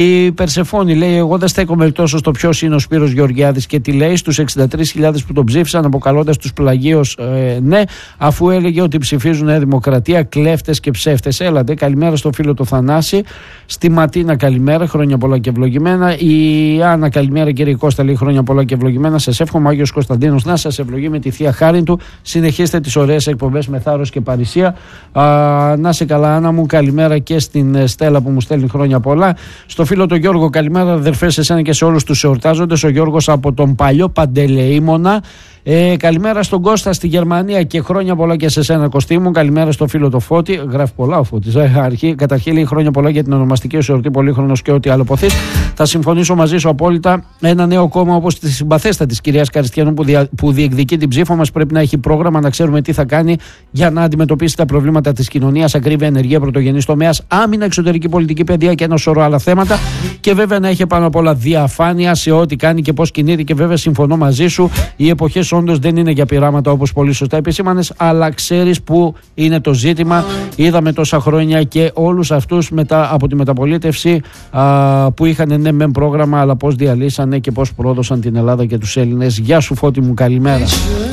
Η Περσεφόνη λέει: εγώ δεν στέκομαι τόσο στο ποιος είναι ο Σπύρος Γεωργιάδης και τι λέει στους 63.000 που τον ψήφισαν, αποκαλώντας τους πλαγίως ναι, αφού έλεγε ότι ψηφίζουν Νέα Δημοκρατία, κλέφτες και ψεύτες. Έλατε, καλημέρα στο φίλο του Θανάση. Στη Ματίνα, καλημέρα, χρόνια πολλά και ευλογημένα. Η Άννα, καλημέρα κύριε Κώστα, λέει χρόνια πολλά και ευλογημένα. Σας εύχομαι, Άγιος Κωνσταντίνος να σας ευλογεί με τη θεία χάρη του. Συνεχίστε τις ωραίες εκπομπές με θάρρος και παρησία. Να σε καλά, Άννα μου, καλημέρα και στην Στέλλα που μου στέλνει χρόνια πολλά. Στο φίλο τον Γιώργο, καλημέρα αδερφές σε εσένα και σε όλους τους εορτάζοντες. Ο Γιώργος από τον παλιό Παντελεήμονα. Καλημέρα στον Κώστα στη Γερμανία και χρόνια πολλά και σε σένα Κωστή μου. Καλημέρα στο φίλο το Φώτη. Γράφει πολλά ο Φώτης. Καταρχήν λέει χρόνια πολλά για την ονομαστική σου εορτή, πολύχρονος και ό,τι άλλο ποθείς. Θα συμφωνήσω μαζί σου απόλυτα. Ένα νέο κόμμα όπως τη συμπαθέστα της κυρίας Καριστιανού που διεκδικεί την ψήφο μας πρέπει να έχει πρόγραμμα, να ξέρουμε τι θα κάνει για να αντιμετωπίσει τα προβλήματα της κοινωνίας, ακρίβεια, ενεργεία, πρωτογενής τομέας, άμυνα, εξωτερική πολιτική, παιδεία και ένα σωρό άλλα θέματα. Και βέβαια να έχει πάνω απ' όλα διαφάνεια σε ό,τι κάνει και πώς κινείται. Και βέβαια συμφωνώ μαζί σου, οι εποχές όντως δεν είναι για πειράματα όπως πολύ σωστά επισήμανες, αλλά ξέρεις που είναι το ζήτημα. Είδαμε τόσα χρόνια και όλους αυτούς μετά από τη μεταπολίτευση που είχαν ναι μεν πρόγραμμα, αλλά πώς διαλύσανε και πώς πρόδωσαν την Ελλάδα και τους Έλληνες. Γεια σου Φώτη μου, καλημέρα.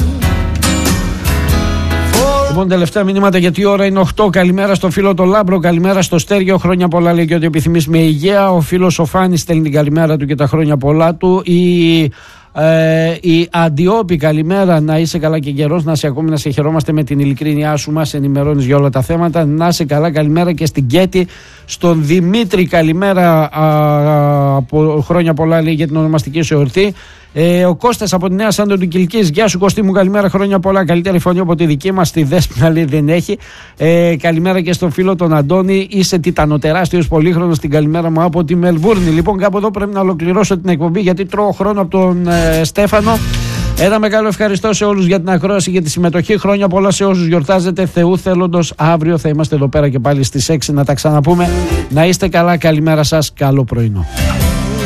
Λοιπόν, τελευταία μηνύματα γιατί η ώρα είναι 8. Καλημέρα στο φίλο το Λάμπρο, καλημέρα στο Στέργιο. Χρόνια πολλά λέει και ότι επιθυμείς με υγεία. Ο φίλος ο Φάνης στέλνει την καλημέρα του και τα χρόνια πολλά του. Η Αντιόπη, καλημέρα, να είσαι καλά και γερός, να σε ακόμη, να σε χαιρόμαστε με την ειλικρίνειά σου, μας ενημερώνεις για όλα τα θέματα. Να σε καλά, καλημέρα και στην Κέτη. Στον Δημήτρη, καλημέρα, χρόνια πολλά λέει για την ονομαστική σου εορτή. Ο Κώστας από τη Νέα Σάντο του Κιλκής, γεια σου Κωστή μου, καλημέρα, χρόνια πολλά. Καλύτερη φωνή από τη δική μας, τη Δέσποινα λέει δεν έχει. Καλημέρα και στον φίλο τον Αντώνη, είσαι τιτανοτεράστιος πολύχρονος, την καλημέρα μου από τη Μελβούρνη. Λοιπόν, κάπου εδώ πρέπει να ολοκληρώσω την εκπομπή γιατί τρώω χρόνο από τον Στέφανο. Ένα μεγάλο ευχαριστώ σε όλους για την ακρόαση, για τη συμμετοχή. Χρόνια πολλά σε όσους γιορτάζετε. Θεού θέλοντος, αύριο θα είμαστε εδώ πέρα και πάλι στις 6 να τα ξαναπούμε. Να είστε καλά, καλημέρα σας, καλό πρωινό.